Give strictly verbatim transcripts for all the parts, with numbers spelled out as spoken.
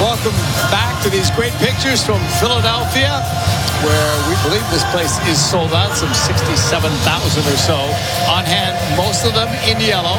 Welcome back to these great pictures from Philadelphia, where we believe this place is sold out, some sixty-seven thousand or so on hand, most of them in yellow.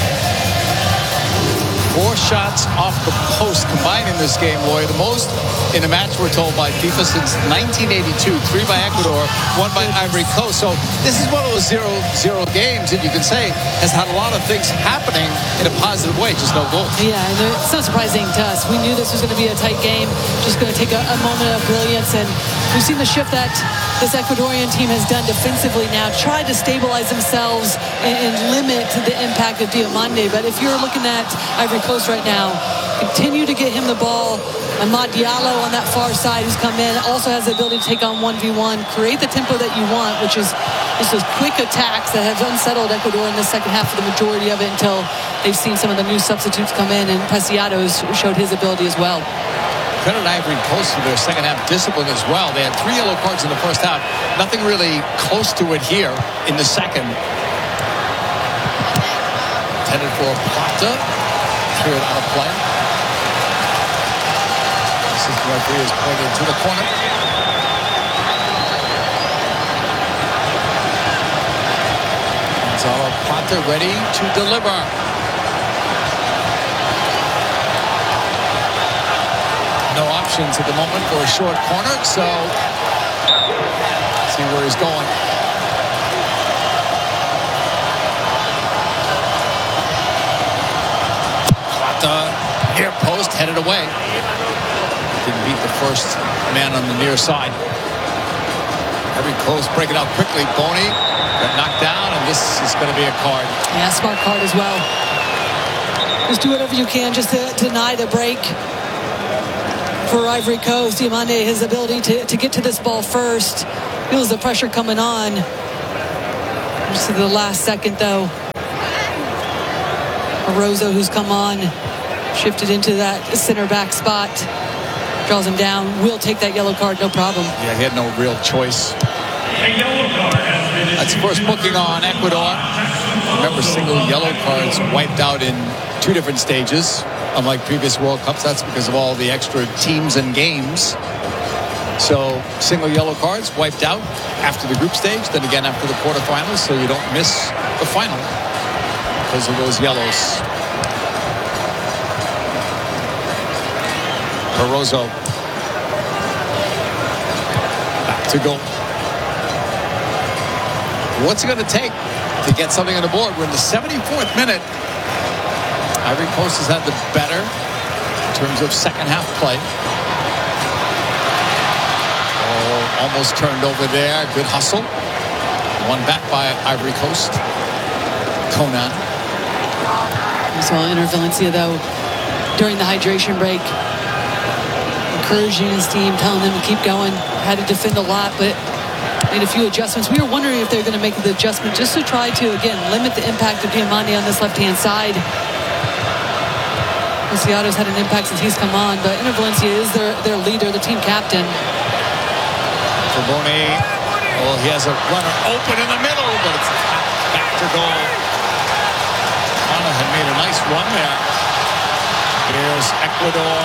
Four shots off the post combined in this game, Roy. The most in a match, we're told by FIFA, since nineteen eighty-two. Three by Ecuador, one by Ivory Coast. So this is one of those zero zero games that you can say has had a lot of things happening in a positive way, just no goal. Yeah, and it's not surprising to us. We knew this was going to be a tight game, just going to take a, a moment of brilliance. And we've seen the shift that this Ecuadorian team has done defensively now, tried to stabilize themselves and, and limit the impact of Diomande. But if you're looking at Ivory Coast right now, continue to get him the ball. Amad Diallo on that far side who's come in also has the ability to take on one v one, create the tempo that you want, which is just those quick attacks that have unsettled Ecuador in the second half for the majority of it until they've seen some of the new substitutes come in, and Preciado showed his ability as well. Credit Ivory Coast for their second half discipline as well. They had three yellow cards in the first half. Nothing really close to it here in the second. Intended for Plata. Cleared out of play. This is the referee is pointed to the corner. Gonzalo Plata ready to deliver. No options at the moment for a short corner, so see where he's going. Plata, near post, headed away. Didn't beat the first man on the near side. Ivory Coast break it out quickly. Boney got knocked down, and this is going to be a card. Yeah, smart card as well. Just do whatever you can just to deny the break. For Ivory Coast, Diomande, his ability to, to get to this ball first, feels the pressure coming on. Just to the last second, though. Orozo, who's come on, shifted into that center back spot, draws him down, will take that yellow card, no problem. Yeah, he had no real choice. That's the first booking on Ecuador. Remember, single yellow cards wiped out in two different stages. Unlike previous World Cups, that's because of all the extra teams and games. So single yellow cards wiped out after the group stage, then again after the quarterfinals, so you don't miss the final because of those yellows. Barroso back to goal. What's it going to take to get something on the board? We're in the seventy-fourth minute. Ivory Coast has had the better in terms of second half play. Oh, almost turned over there. Good hustle. One back by Ivory Coast. Conan. We saw Enter Valencia, though, during the hydration break, encouraging his team, telling them to keep going. Had to defend a lot, but made a few adjustments. We were wondering if they're going to make the adjustment just to try to, again, limit the impact of Diomande on this left-hand side. Preciado's had an impact since he's come on, but Enter Valencia is their, their leader, the team captain. For Boney, well, he has a runner open in the middle, but it's back to goal. Anna had made a nice run there. Here's Ecuador.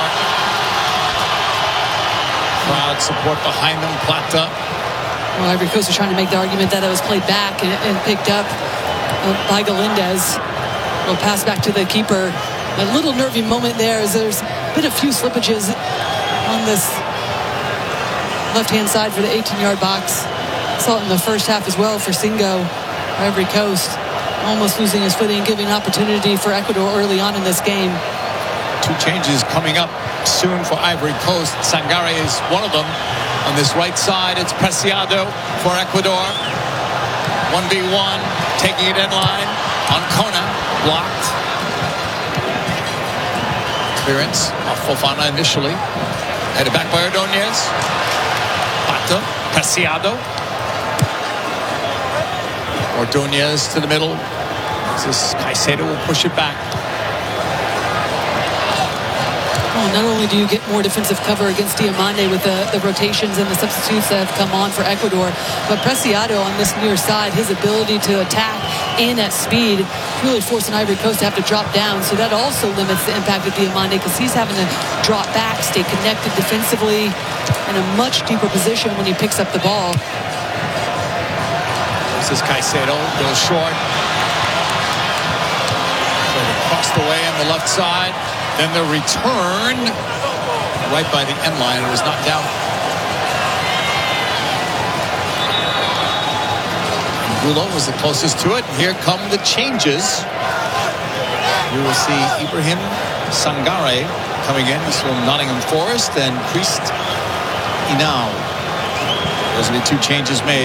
Crowd support behind them. Plata. Well, Ivory Coast was trying to make the argument that it was played back and, and picked up uh, by Galindez. Will pass back to the keeper. A little nervy moment there as there's been a few slippages on this left-hand side for the eighteen-yard box. Saw it in the first half as well for Singo, Ivory Coast. Almost losing his footing, giving opportunity for Ecuador early on in this game. Two changes coming up soon for Ivory Coast. Sangare is one of them. On this right side, it's Preciado for Ecuador. one v one, taking it in line on Kona, blocked. Clearance off Fofana initially. Headed back by Ordonez. Plata, Preciado. Ordonez to the middle. This Caicedo will push it back. Well, not only do you get more defensive cover against Diomande with the, the rotations and the substitutes that have come on for Ecuador, but Preciado on this near side, his ability to attack and at speed, really forcing Ivory Coast to have to drop down. So that also limits the impact of Diomande because he's having to drop back, stay connected defensively in a much deeper position when he picks up the ball. This is Caicedo, goes short. Across the way on the left side. Then the return right by the end line. It was knocked down. Angulo was the closest to it. Here come the changes. We will see Ibrahim Sangare coming in. He's from Nottingham Forest, and Christ Inau. Those are the two changes made.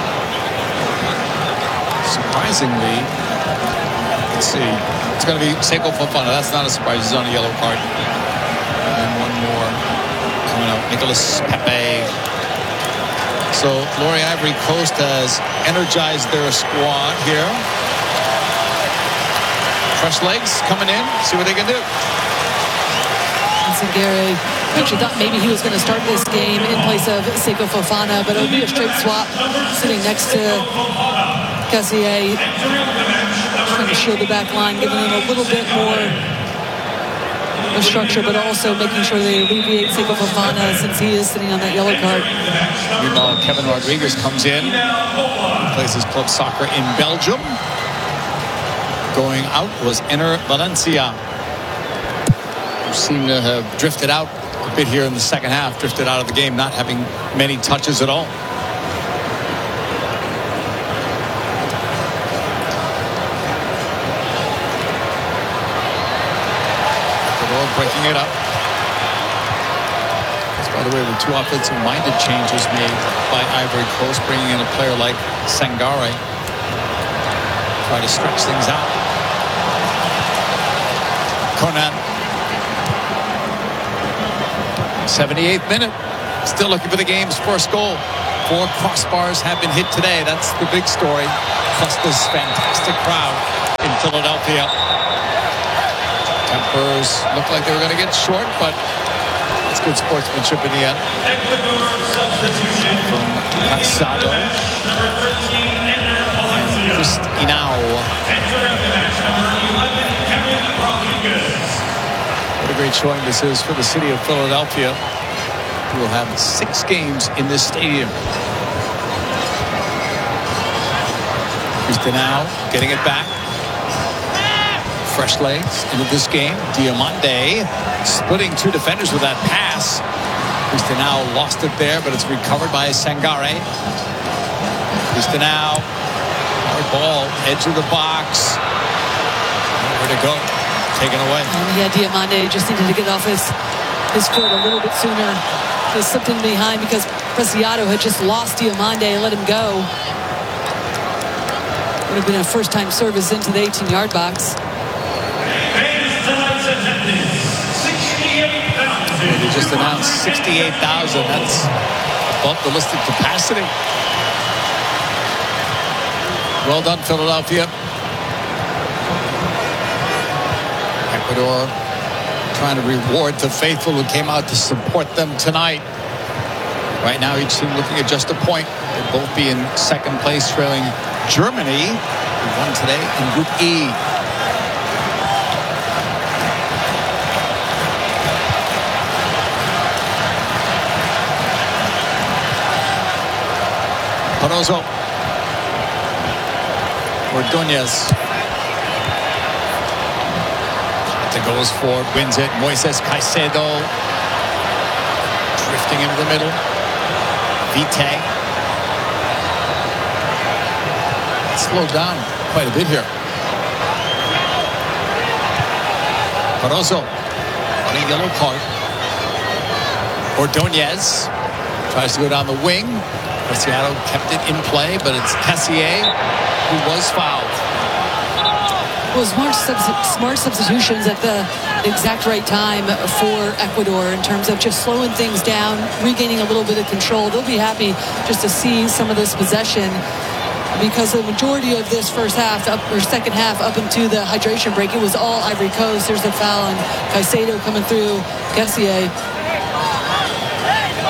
Surprisingly, let's see. It's going to be Seko Fofana. That's not a surprise. He's on a yellow card. And then one more coming out. Nicolas Pepe. So, Glory Ivory Coast has energized their squad here. Fresh legs coming in. See what they can do. And Sangare, I actually thought maybe he was going to start this game in place of Seko Fofana, but it'll be a straight swap sitting next to Cassier, trying to shield the back line, giving them a little bit more of structure, but also making sure they alleviate Seko Fofana since he is sitting on that yellow card. Meanwhile, Kevin Rodriguez comes in, plays his club soccer in Belgium. Going out was Enner Valencia, who seemed to have drifted out a bit here in the second half, drifted out of the game, not having many touches at all. Breaking it up. That's, by the way, the two offensive-minded changes made by Ivory Coast, bringing in a player like Sangare. Try to stretch things out. Conan. seventy-eighth minute. Still looking for the game's first goal. Four crossbars have been hit today. That's the big story. Plus this fantastic crowd in Philadelphia. Tempers looked like they were going to get short, but it's good sportsmanship in the end. From Casado. Christ Inau. What a great showing this is for the city of Philadelphia, who will have six games in this stadium. Christ Inau getting it back. Fresh legs into this game. Diomande splitting two defenders with that pass. Cristiano lost it there, but it's recovered by Sangare. Cristiano, hard ball, edge of the box. Where to go? Taken away. And yeah, Diomande just needed to get off his his foot a little bit sooner. He slipped in behind because Preciado had just lost Diomande and let him go. Would have been a first-time service into the eighteen-yard box. They just announced sixty-eight thousand. That's above the listed capacity. Well done, Philadelphia. Ecuador trying to reward the faithful who came out to support them tonight. Right now, each team looking at just a point. They'll both be in second place, trailing Germany, who won today in Group E. Porozo. Ordonez. It goes for, wins it. Moises Caicedo. Drifting into the middle. Vite. Slowed down quite a bit here. Porozo on a yellow card. Ordonez tries to go down the wing. Preciado kept it in play, but it's Cassier who was fouled. It was smart, smart substitutions at the exact right time for Ecuador in terms of just slowing things down, regaining a little bit of control. They'll be happy just to see some of this possession because the majority of this first half up or second half up into the hydration break, it was all Ivory Coast. There's a foul on Caicedo coming through. Cassier.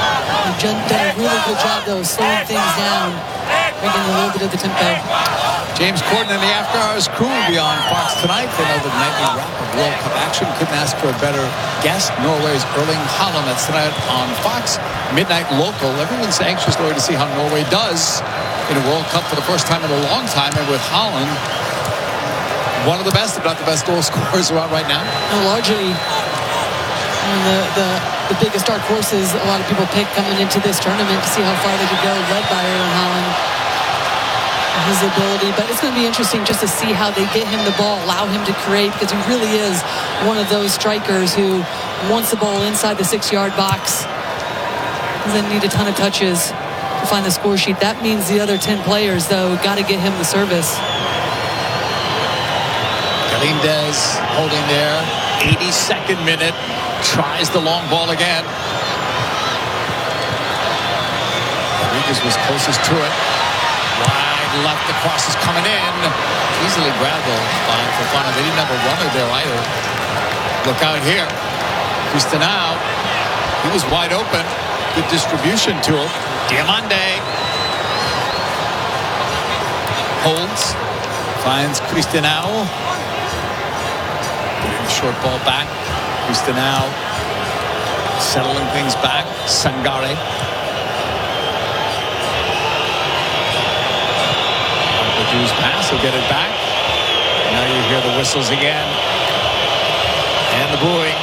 Done a really good job, though, slowing things down, bringing a little bit of the tempo. James Corden and the After Hours crew will be on Fox tonight for another nightly wrap of World Cup action. Couldn't ask for a better guest. Norway's Erling Haaland. That's tonight on Fox. Midnight local. Everyone's anxious, Lord, to see how Norway does in a World Cup for the first time in a long time. And with Haaland, one of the best, if not the best goal scorers around right now. And largely, I mean, the, the, the biggest dark horses a lot of people pick coming into this tournament to see how far they could go, led by Erling Haaland. His ability, but it's going to be interesting just to see how they get him the ball, allow him to create, because he really is one of those strikers who wants the ball inside the six-yard box. Doesn't need a ton of touches to find the score sheet. That means the other ten players, though, got to get him the service. Galindez holding there. eighty-second minute. Tries the long ball again. Rodriguez was closest to it. Wide left, the cross is coming in. Easily grabbed by Fofana. They didn't have a runner there either. Look out here. Cristiano. He was wide open. Good distribution to him. Diomande. Holds. Finds Cristiano. Getting the short ball back. Cristiano settling things back. Sangare. Drew's pass, he'll get it back. Now you hear the whistles again. And the booing.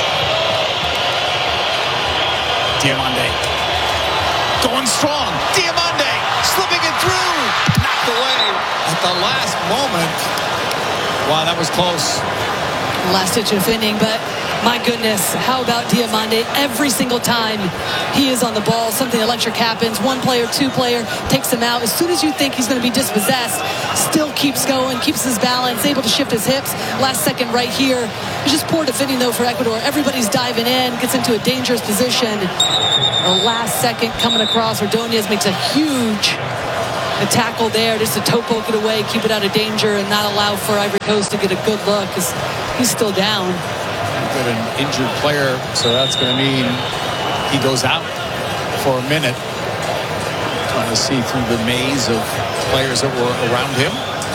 Diomande. Going strong. Diomande slipping it through. Knocked away at the last moment. Wow, that was close. Last ditch defending, but my goodness, how about Diomande? Every single time he is on the ball, something electric happens. One player, two player, takes him out. As soon as you think he's going to be dispossessed, still keeps going, keeps his balance, able to shift his hips. Last second right here. It's just poor defending, though, for Ecuador. Everybody's diving in, gets into a dangerous position. The last second coming across, Ordonez makes a huge a tackle there just to toe poke it away, keep it out of danger, and not allow for Ivory Coast to get a good look because he's still down. Got an injured player, so that's going to mean he goes out for a minute. Trying to see through the maze of players that were around him.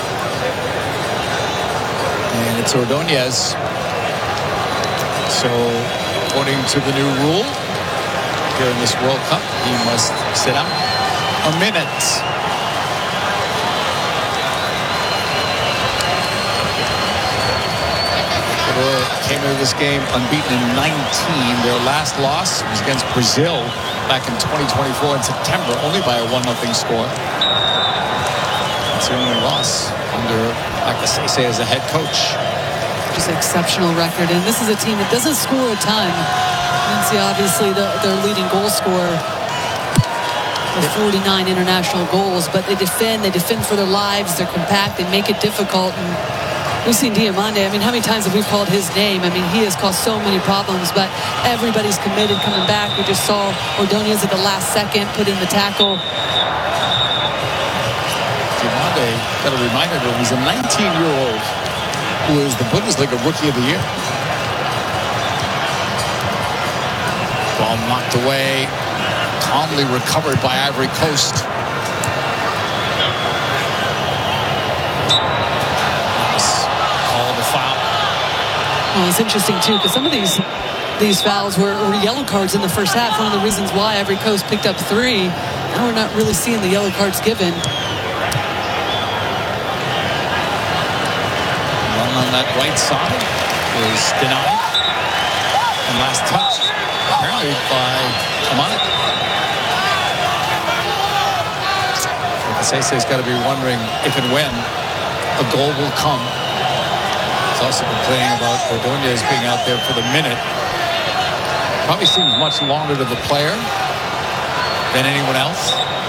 And it's Ordonez. So, according to the new rule here in this World Cup, he must sit out a minute. Came into this game unbeaten in nineteen. Their last loss was against Brazil back in twenty twenty-four in September, only by a one nothing score. It's the only loss under Lacazette as a head coach. Just an exceptional record, and this is a team that doesn't score a ton. You can see obviously the, their leading goal scorer with forty-nine international goals, but they defend, they defend for their lives, they're compact, they make it difficult. And we've seen Diomande. I mean, how many times have we called his name? I mean, he has caused so many problems, but everybody's committed coming back. We just saw Ordonez at the last second put in the tackle. Diomande, got a reminder that he's a nineteen-year-old who is the Bundesliga Rookie of the Year. Ball knocked away, calmly recovered by Ivory Coast. Well, it's interesting, too, because some of these these fouls were, were yellow cards in the first half. One of the reasons why Ivory Coast picked up three. Now we're not really seeing the yellow cards given. Run on that right side was denied. And last touch, apparently, by Kamani. Lacazette has got to be wondering if and when a goal will come. He's also complaining about Ordonez being out there for the minute. Probably seems much longer to the player than anyone else.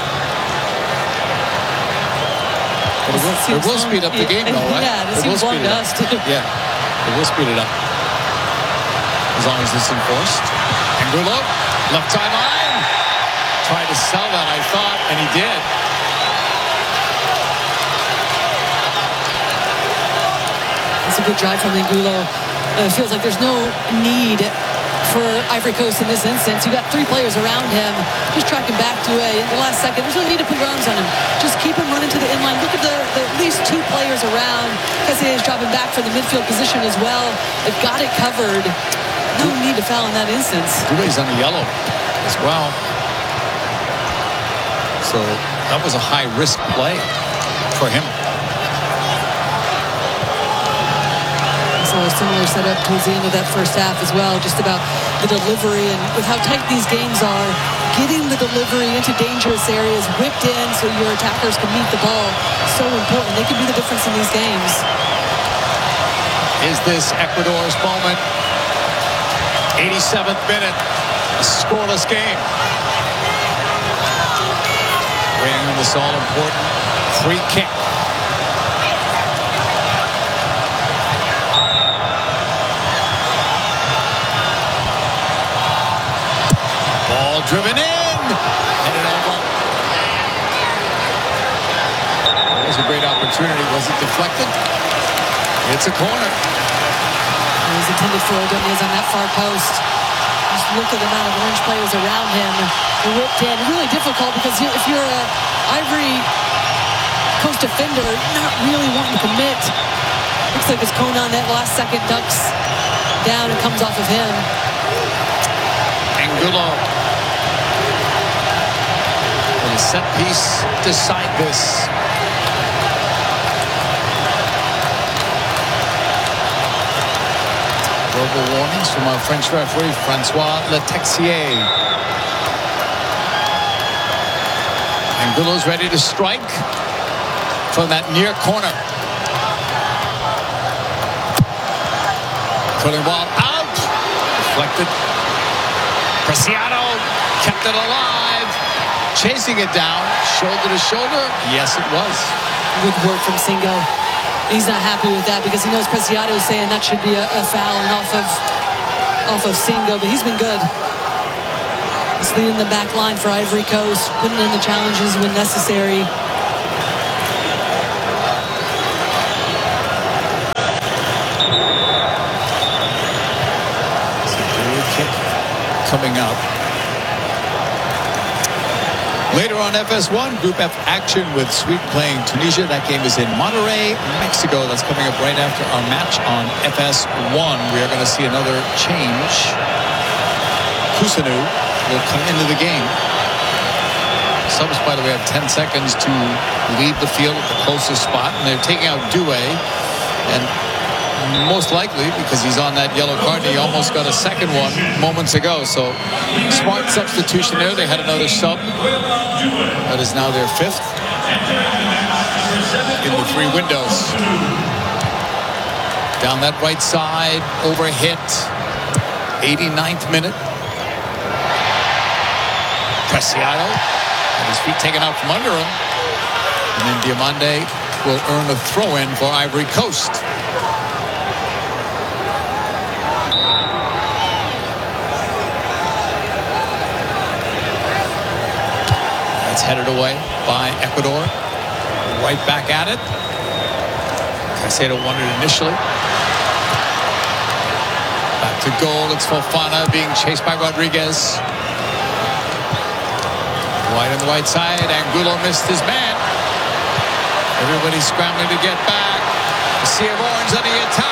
But it will, it will speed up the game, though, right? Yeah, it seems long to us, too. Yeah, it will speed it up. As long as it's enforced. Angulo, left sideline. Tried to sell that, I thought, and he did. It's a good drive from Angulo. Uh, it feels like there's no need for Ivory Coast in this instance. You got three players around him, just tracking back to a in the last second. There's no need to put your arms on him. Just keep him running to the inline. Look at the, the at least two players around. Kessié is dropping back from the midfield position as well. They've got it covered. No need to foul in that instance. Doué's on the yellow as well. So that was a high-risk play for him. So a similar setup towards the end of that first half as well, just about the delivery and with how tight these games are, getting the delivery into dangerous areas, whipped in so your attackers can meet the ball. So important. They can be the difference in these games. Is this Ecuador's moment? eighty-seventh minute, a scoreless game. Bringing this all-important free kick. Ball driven in, headed over. It was a great opportunity. Was it deflected? It's a corner. It was intended for Ordonez on that far post. Just look at the amount of orange players around him. They whipped in. Really difficult because if you're an Ivory Coast defender, you're not really wanting to commit. Looks like it's Konan that last second ducks down and comes off of him. Angulo. And a set piece decide this. Verbal warnings from our French referee, Francois Letexier. Angulo's ready to strike from that near corner. Curling ball out. Deflected. Preciado kept it alive. Chasing it down. Shoulder to shoulder. Yes, it was. Good work from Singo. He's not happy with that because he knows Preciado is saying that should be a, a foul and off of off of Singo, but he's been good. He's leading the back line for Ivory Coast, putting in the challenges when necessary. Kick coming up. Later on F S one, Group F action with Sweden playing Tunisia. That game is in Monterrey, Mexico. That's coming up right after our match on F S one. We are going to see another change. Kusanu will come into the game. Subs, by the way, have ten seconds to leave the field at the closest spot, and they're taking out Doué. And most likely because he's on that yellow card, and he almost got a second one moments ago. So smart substitution there. They had another sub. That is now their fifth in the three windows. Down that right side, over hit. eighty-ninth minute. Preciado and his feet taken out from under him. And then Diomande will earn a throw-in for Ivory Coast. Headed away by Ecuador. Right back at it. Caicedo won it initially. Back to goal. It's Fofana being chased by Rodriguez. Wide on the right side. Angulo missed his man. Everybody scrambling to get back. The Sea of Orange on the attack.